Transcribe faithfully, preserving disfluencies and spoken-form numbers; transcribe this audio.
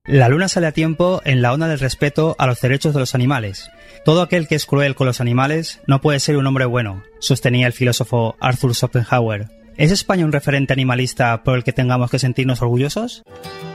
La luna sale a tiempo en la onda del respeto a los derechos de los animales. Todo aquel que es cruel con los animales no puede ser un hombre bueno, sostenía el filósofo Arthur Schopenhauer. ¿Es España un referente animalista por el que tengamos que sentirnos orgullosos?